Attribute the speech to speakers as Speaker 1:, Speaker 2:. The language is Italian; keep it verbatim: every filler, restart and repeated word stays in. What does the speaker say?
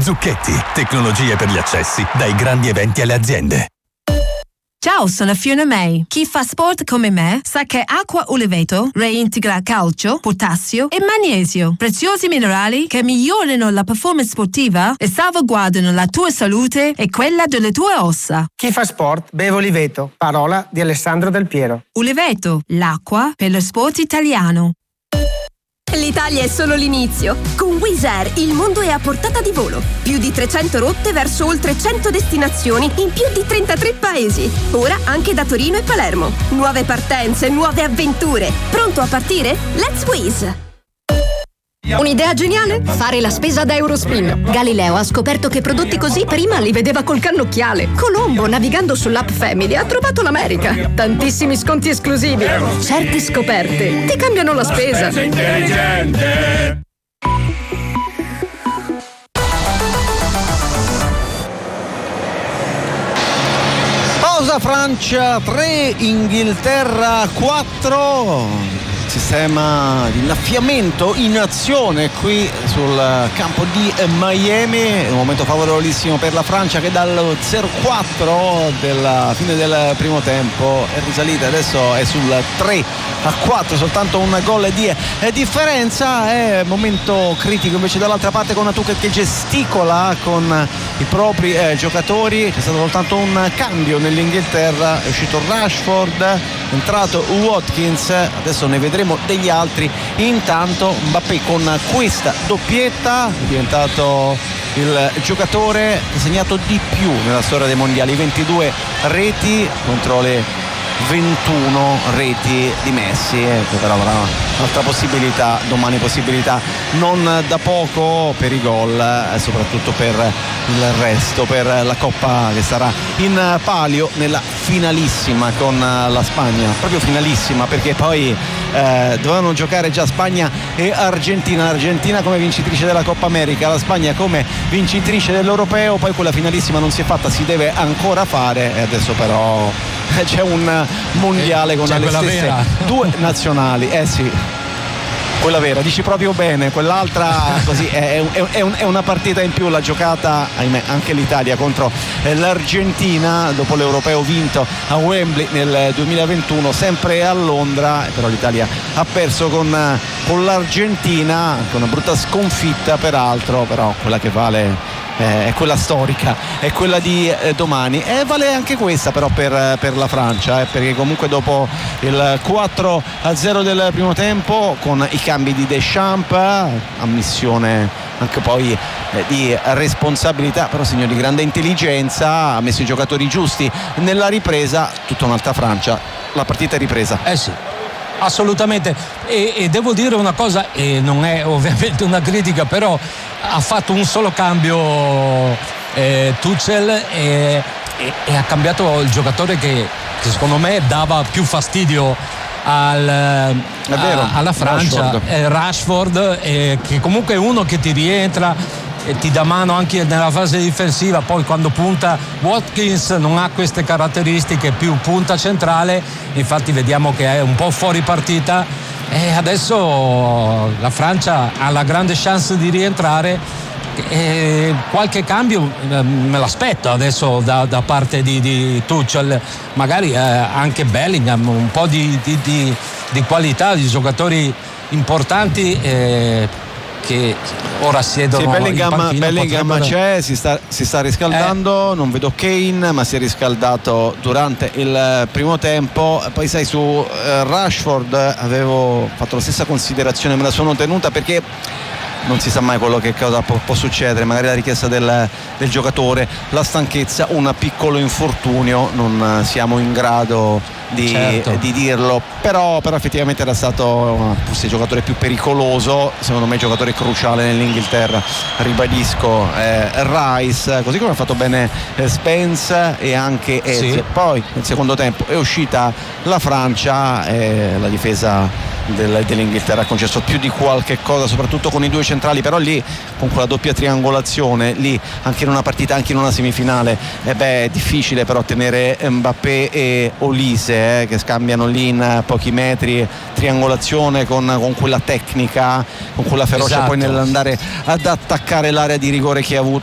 Speaker 1: Zucchetti, tecnologie per gli accessi, dai grandi eventi alle aziende.
Speaker 2: Ciao, sono Fiona May. Chi fa sport come me sa che Acqua Uliveto reintegra calcio, potassio e magnesio, preziosi minerali che migliorano la performance sportiva e salvaguardano la tua salute e quella delle tue ossa.
Speaker 3: Chi fa sport beve Uliveto, parola di Alessandro Del Piero.
Speaker 2: Uliveto, l'acqua per lo sport italiano.
Speaker 4: L'Italia è solo l'inizio. Con Wizz Air il mondo è a portata di volo. Più di trecento rotte verso oltre cento destinazioni in più di trentatré paesi. Ora anche da Torino e Palermo. Nuove partenze, nuove avventure. Pronto a partire? Let's Wizz!
Speaker 5: Un'idea geniale? Fare la spesa da Eurospin. Galileo ha scoperto che prodotti così prima li vedeva col cannocchiale. Colombo, navigando sull'app Family, ha trovato l'America. Tantissimi sconti esclusivi. Certe scoperte ti cambiano la spesa.
Speaker 6: Intelligente.
Speaker 7: Pausa Francia tre, Inghilterra quattro. Sistema di innaffiamento in azione qui sul campo di Miami, un momento favorevolissimo per la Francia che dal zero quattro della fine del primo tempo è risalita, adesso è sul tre a quattro, soltanto un gol di differenza. È momento critico invece dall'altra parte con Tuchel che gesticola con i propri eh, giocatori. C'è stato soltanto un cambio nell'Inghilterra, è uscito Rashford, è entrato Watkins, adesso ne vedremo degli altri. Intanto Mbappé con questa doppietta è diventato il giocatore che ha segnato di più nella storia dei mondiali, ventidue reti contro le ventuno reti di Messi, eh, che però avrà un'altra possibilità domani, possibilità non da poco per i gol e soprattutto per il resto, per la Coppa che sarà in palio nella finalissima con la Spagna, proprio finalissima, perché poi eh, dovevano giocare già Spagna e Argentina, l'Argentina come vincitrice della Coppa America, la Spagna come vincitrice dell'Europeo, poi quella finalissima non si è fatta, si deve ancora fare e adesso però c'è un mondiale con
Speaker 8: c'è
Speaker 7: le stesse
Speaker 8: vera.
Speaker 7: due nazionali, eh sì, quella vera, dici proprio bene, quell'altra così è, è, è, un, è una partita in più, la giocata ahimè anche l'Italia contro l'Argentina dopo l'Europeo vinto a Wembley nel duemilaventuno, sempre a Londra, però l'Italia ha perso con, con l'Argentina, con una brutta sconfitta peraltro, però quella che vale Eh, è quella storica, è quella di eh, domani, e vale anche questa però per, per la Francia, eh, perché comunque dopo il quattro a zero del primo tempo con i cambi di Deschamps, ammissione anche poi eh, di responsabilità, però segno di grande intelligenza, ha messo i giocatori giusti nella ripresa, tutta un'altra Francia, la partita è ripresa.
Speaker 8: Eh sì, assolutamente, e, e devo dire una cosa, e non è ovviamente una critica, però ha fatto un solo cambio eh, Tuchel e, e, e ha cambiato il giocatore che, che secondo me dava più fastidio al,
Speaker 7: vero,
Speaker 8: a, alla Francia,
Speaker 7: Rashford,
Speaker 8: eh, Rashford eh, che comunque è uno che ti rientra e ti dà mano anche nella fase difensiva, poi quando punta. Watkins non ha queste caratteristiche, più punta centrale, infatti vediamo che è un po' fuori partita e adesso la Francia ha la grande chance di rientrare e qualche cambio me l'aspetto adesso da, da parte di, di Tuchel, magari eh, anche Bellingham, un po' di, di, di, di qualità, di giocatori importanti eh, che ora siedono
Speaker 7: sì, Bellingham,
Speaker 8: in panchina,
Speaker 7: Bellingham
Speaker 8: potrebbero...
Speaker 7: c'è, si sta, si sta riscaldando, eh. non vedo Kane, ma si è riscaldato durante il primo tempo. Poi sai, su uh, Rashford avevo fatto la stessa considerazione, me la sono tenuta perché non si sa mai quello che cosa può, può succedere, magari la richiesta del, del giocatore, la stanchezza, un piccolo infortunio, non siamo in grado di, certo. di dirlo, però, però effettivamente era stato forse il giocatore più pericoloso, secondo me giocatore cruciale nell'Inghilterra, ribadisco, eh, Rice, così come ha fatto bene eh, Spence e anche Eze. Sì. Poi nel secondo tempo è uscita la Francia e la difesa del, dell'Inghilterra ha concesso più di qualche cosa, soprattutto con i due centrali, però lì con quella doppia triangolazione, lì anche in una partita, anche in una semifinale, eh beh, è difficile però tenere Mbappé e Olise eh, che scambiano lì in pochi metri, triangolazione con, con quella tecnica, con quella ferocia, esatto. Poi nell'andare ad attaccare l'area di rigore che ha avuto